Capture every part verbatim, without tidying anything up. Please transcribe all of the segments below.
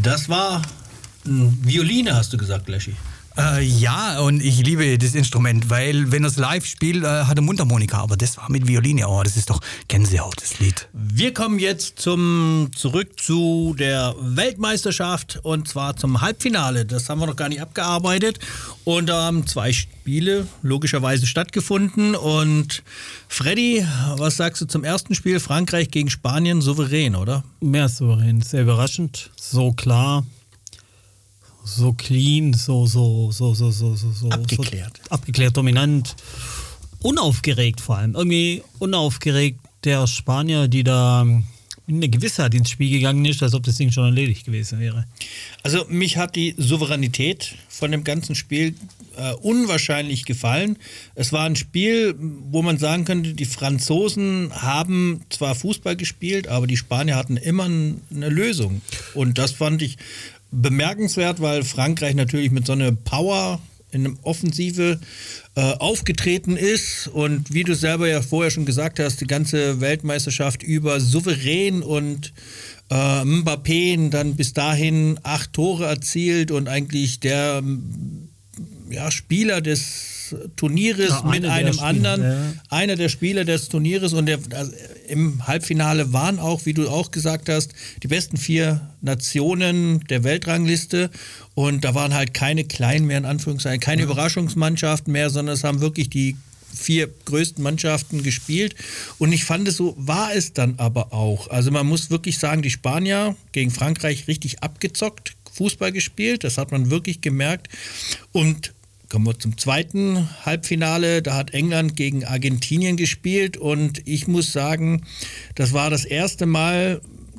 Das war eine Violine, hast du gesagt, Leschi. Äh, ja, und ich liebe das Instrument, weil wenn er es live spielt, äh, hat er Mundharmonika, aber das war mit Violine. Oh, das ist doch Gänsehaut, das Lied. Wir kommen jetzt zum, zurück zu der Weltmeisterschaft und zwar zum Halbfinale. Das haben wir noch gar nicht abgearbeitet und da haben zwei Spiele logischerweise stattgefunden. Und Freddy, was sagst du zum ersten Spiel? Frankreich gegen Spanien, souverän, oder? Mehr souverän, sehr überraschend, so klar. So clean, so, so, so, so, so, so, so. Abgeklärt. So, abgeklärt, dominant. Unaufgeregt vor allem. Irgendwie unaufgeregt der Spanier, die da in eine Gewissheit ins Spiel gegangen ist, als ob das Ding schon erledigt gewesen wäre. Also mich hat die Souveränität von dem ganzen Spiel äh, unwahrscheinlich gefallen. Es war ein Spiel, wo man sagen könnte, die Franzosen haben zwar Fußball gespielt, aber die Spanier hatten immer n- eine Lösung. Und das fand ich bemerkenswert, weil Frankreich natürlich mit so einer Power in einer Offensive äh, aufgetreten ist und wie du selber ja vorher schon gesagt hast, die ganze Weltmeisterschaft über souverän und äh, Mbappé dann bis dahin acht Tore erzielt und eigentlich der ja, Spieler des Turnieres ja, mit einem Spieler, anderen, ja. einer der Spieler des Turnieres und der, also im Halbfinale waren auch, wie du auch gesagt hast, die besten vier Nationen der Weltrangliste und da waren halt keine kleinen mehr in Anführungszeichen, keine ja. Überraschungsmannschaften mehr, sondern es haben wirklich die vier größten Mannschaften gespielt und ich fand es so, war es dann aber auch. Also man muss wirklich sagen, die Spanier gegen Frankreich richtig abgezockt, Fußball gespielt, das hat man wirklich gemerkt und kommen wir zum zweiten Halbfinale. Da hat England gegen Argentinien gespielt und ich muss sagen, das war das erste Mal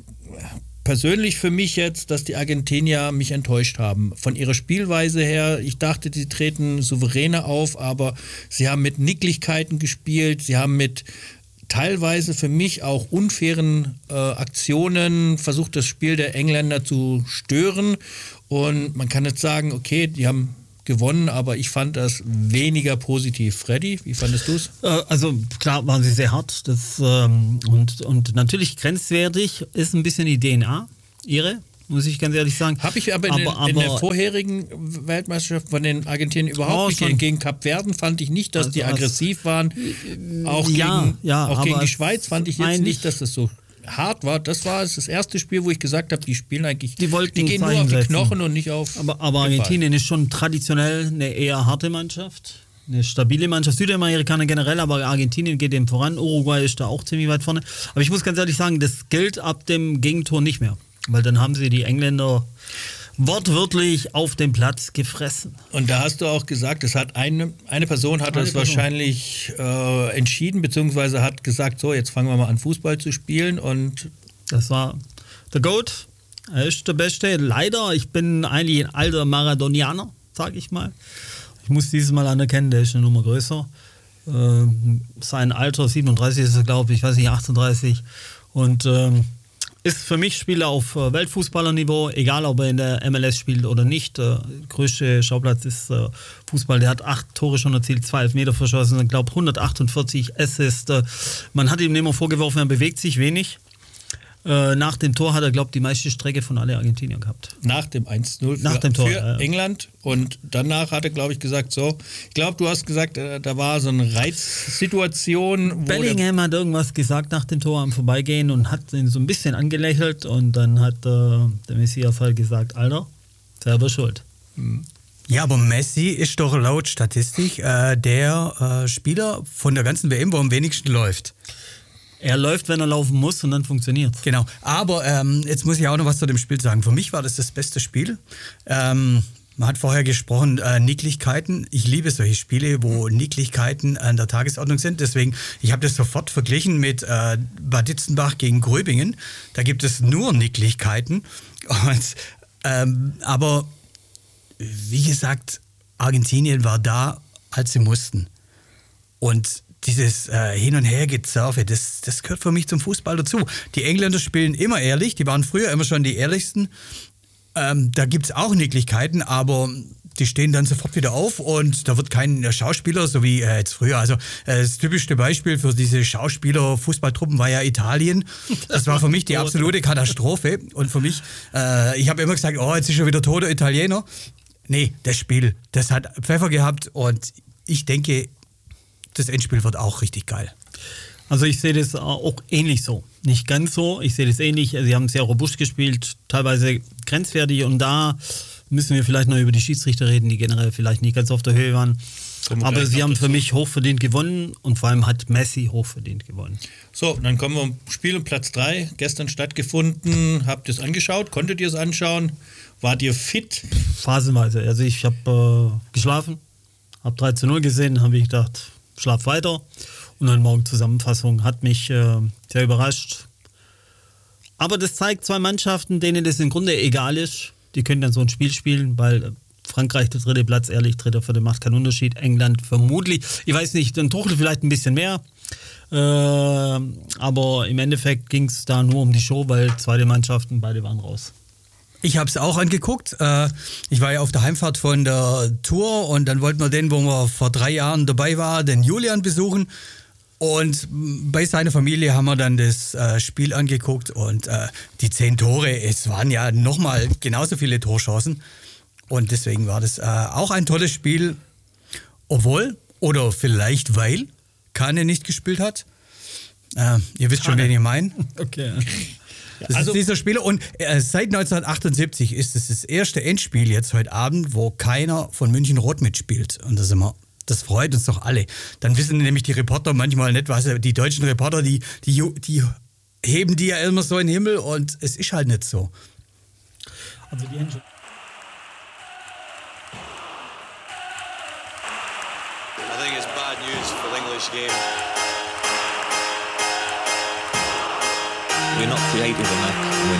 persönlich für mich jetzt, dass die Argentinier mich enttäuscht haben. Von ihrer Spielweise her, ich dachte, sie treten souveräner auf, aber sie haben mit Nicklichkeiten gespielt, sie haben mit teilweise für mich auch unfairen äh, Aktionen versucht, das Spiel der Engländer zu stören und man kann jetzt sagen, okay, die haben gewonnen, aber ich fand das weniger positiv. Freddy, wie fandest du es? Also klar waren sie sehr hart das, ähm, und, und natürlich grenzwertig ist ein bisschen die D N A, ihre, muss ich ganz ehrlich sagen. Habe ich aber, in, aber, den, aber in der vorherigen Weltmeisterschaft von den Argentiniern überhaupt oh, nicht. schon. Gegen Kap Verden fand ich nicht, dass also, die aggressiv waren. Auch ja, gegen, ja, auch gegen aber die Schweiz fand ich jetzt nicht, dass das so hart war. Das war das erste Spiel, wo ich gesagt habe, die spielen eigentlich, die, wollten die gehen nur auf die Knochen und nicht auf Aber, aber Argentinien ist schon traditionell eine eher harte Mannschaft, eine stabile Mannschaft. Südamerikaner generell, aber Argentinien geht dem voran. Uruguay ist da auch ziemlich weit vorne. Aber ich muss ganz ehrlich sagen, das gilt ab dem Gegentor nicht mehr, weil dann haben sie die Engländer wortwörtlich auf den Platz gefressen. Und da hast du auch gesagt, es hat eine, eine Person hat eine das Person. wahrscheinlich äh, entschieden, beziehungsweise hat gesagt, so, jetzt fangen wir mal an, Fußball zu spielen. Und das war der GOAT. Er ist der Beste. Leider, ich bin eigentlich ein alter Maradonianer, sag ich mal. Ich muss dieses Mal anerkennen, der ist eine Nummer größer. Ähm, sein Alter, siebenunddreißig ist er, glaube ich, ich weiß nicht, achtunddreißig. Und ähm, ist für mich Spieler auf äh, Weltfußballerniveau, egal ob er in der M L S spielt oder nicht. Der größte Schauplatz ist äh, Fußball. Der hat acht Tore schon erzielt, zwei Elfmeter verschossen, ich glaube hundertachtundvierzig Assists. Äh, man hat ihm immer vorgeworfen, er bewegt sich wenig. Äh, nach dem Tor hat er, glaube ich, die meiste Strecke von alle Argentiniern gehabt. Nach dem eins zu null für, nach dem Tor, für ja. England. Und danach hat er, glaube ich, gesagt, so, ich glaube, du hast gesagt, äh, da war so eine Reizsituation. Wo Bellingham hat irgendwas gesagt nach dem Tor am Vorbeigehen und hat ihn so ein bisschen angelächelt und dann hat äh, der Messias halt gesagt, Alter, selber schuld. Hm. Ja, aber Messi ist doch laut Statistik äh, der äh, Spieler von der ganzen W M, wo am wenigsten läuft. Er läuft, wenn er laufen muss und dann funktioniert. Genau, aber ähm, jetzt muss ich auch noch was zu dem Spiel sagen. Für mich war das das beste Spiel. Ähm, man hat vorher gesprochen, äh, Nicklichkeiten. Ich liebe solche Spiele, wo Nicklichkeiten an der Tagesordnung sind. Deswegen, ich habe das sofort verglichen mit äh, Bad Ditzenbach gegen Gröbingen. Da gibt es nur Nicklichkeiten. Und, ähm, aber wie gesagt, Argentinien war da, als sie mussten. Und dieses äh, Hin- und Hergezerfe, das, das gehört für mich zum Fußball dazu. Die Engländer spielen immer ehrlich, die waren früher immer schon die ehrlichsten. Ähm, da gibt es auch Nicklichkeiten, aber die stehen dann sofort wieder auf und da wird kein Schauspieler, so wie äh, jetzt früher. Also äh, das typischste Beispiel für diese Schauspieler-Fußballtruppen war ja Italien. Das war für mich die absolute Katastrophe. Und für mich, äh, ich habe immer gesagt, oh, jetzt ist schon wieder toter Italiener. Nee, das Spiel, das hat Pfeffer gehabt und ich denke, das Endspiel wird auch richtig geil. Also ich sehe das auch ähnlich so. Nicht ganz so, ich sehe das ähnlich. Sie haben sehr robust gespielt, teilweise grenzwertig und da müssen wir vielleicht noch über die Schiedsrichter reden, die generell vielleicht nicht ganz auf der Höhe waren. Aber sie haben für mich hochverdient gewonnen und vor allem hat Messi hochverdient gewonnen. So, dann kommen wir um Spiel um Platz drei. Gestern stattgefunden. Habt ihr es angeschaut? Konntet ihr es anschauen? Wart ihr fit? Phasenweise. Also ich habe äh, geschlafen, habe drei zu null gesehen, habe ich gedacht, schlaf weiter. Und dann morgen Zusammenfassung hat mich äh, sehr überrascht. Aber das zeigt zwei Mannschaften, denen das im Grunde egal ist. Die können dann so ein Spiel spielen, weil Frankreich der dritte Platz, ehrlich, dritter, vierter macht keinen Unterschied. England vermutlich, ich weiß nicht, dann Tuchel vielleicht ein bisschen mehr. Äh, aber im Endeffekt ging es da nur um die Show, weil zweite Mannschaften, beide waren raus. Ich habe es auch angeguckt. Ich war ja auf der Heimfahrt von der Tour und dann wollten wir den, wo wir vor drei Jahren dabei waren, den Julian besuchen. Und bei seiner Familie haben wir dann das äh, Spiel angeguckt und äh, die zehn Tore, es waren ja nochmal genauso viele Torchancen. Und deswegen war das äh, auch ein tolles Spiel, obwohl oder vielleicht weil Kane nicht gespielt hat. Äh, ihr wisst Kane. Schon, wen ich meine. Okay. Das also, ist dieser Spieler und äh, seit neunzehnhundertachtundsiebzig ist es das erste Endspiel jetzt heute Abend, wo keiner von München Rot mitspielt. Und das, immer, das freut uns doch alle. Dann wissen nämlich die Reporter manchmal nicht, was die deutschen Reporter, die, die, die heben die ja immer so in den Himmel und es ist halt nicht so. Also die Engine. I think it's bad news for the English game. We're not creative enough.